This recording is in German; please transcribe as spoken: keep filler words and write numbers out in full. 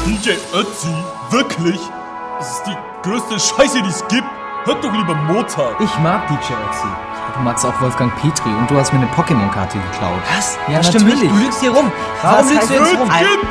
D J Ötzi? Wirklich? Das ist die größte Scheiße, die es gibt. Hört doch lieber Mozart. Ich mag D J Ötzi. Du magst auch Wolfgang Petri und du hast mir eine Pokémon-Karte geklaut. Was? Ja, Das stimmt natürlich. nicht. Du lügst hier rum. Warum Was lügst du heißt jetzt rum? Kind!